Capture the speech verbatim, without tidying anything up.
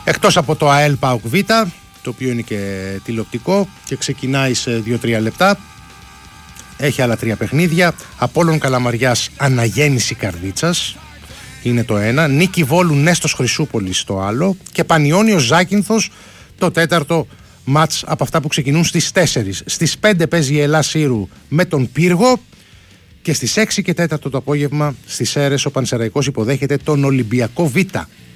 Εκτός από το ΑΕΛ ΠΑΟΚ Β, το οποίο είναι και τηλεοπτικό και ξεκινάει σε δύο τρία λεπτά. Έχει άλλα τρία παιχνίδια. Απόλλων Καλαμαριάς Αναγέννηση Καρδίτσας είναι το ένα. Νίκη Βόλου Νέστος Χρυσούπολης το άλλο. Και Πανιώνιος Ζάκυνθος το τέταρτο μάτς από αυτά που ξεκινούν στις τέσσερις. Στις πέντε παίζει η Ελλάς Σύρου με τον Πύργο. Και στις έξι και τέταρτο το απόγευμα στις Σέρρες ο Πανσεραϊκός υποδέχεται τον Ολυμπιακό Β.